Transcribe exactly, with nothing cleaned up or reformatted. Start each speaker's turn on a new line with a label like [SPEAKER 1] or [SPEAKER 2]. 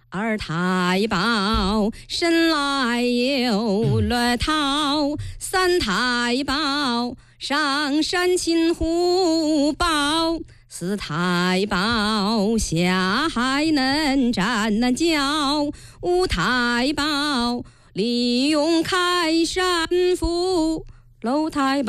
[SPEAKER 1] 二太保生来有乐桃，三太保上山擒虎豹，四太保下海能战能教，五太保利用开山斧，六太保